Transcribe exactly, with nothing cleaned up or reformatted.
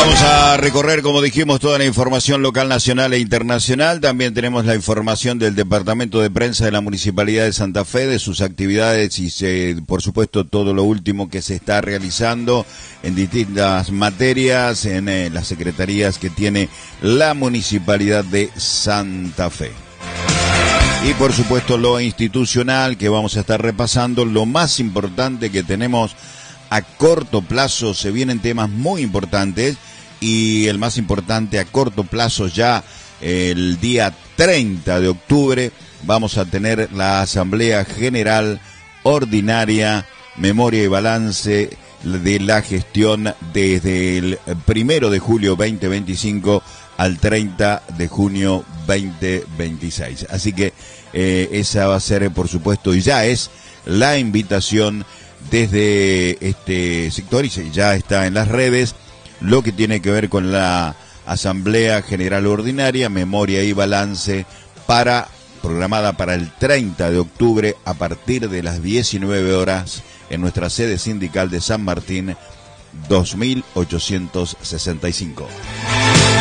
Vamos a recorrer, como dijimos, toda la información local, nacional e internacional. También tenemos la información del Departamento de Prensa de la Municipalidad de Santa Fe, de sus actividades y, se, por supuesto, todo lo último que se está realizando en distintas materias, en eh, las secretarías que tiene la Municipalidad de Santa Fe. Y, por supuesto, lo institucional que vamos a estar repasando, lo más importante que tenemos a corto plazo. Se vienen temas muy importantes y el más importante a corto plazo, ya el día treinta de octubre vamos a tener la Asamblea General Ordinaria, Memoria y Balance de la gestión desde el primero de julio veinte veinticinco al treinta de junio veinte veintiséis. Así que eh, esa va a ser, por supuesto, y ya es la invitación desde este sector, y ya está en las redes, lo que tiene que ver con la Asamblea General Ordinaria, Memoria y Balance, para programada para el treinta de octubre a partir de las diecinueve horas en nuestra sede sindical de San Martín, dos mil ochocientos sesenta y cinco.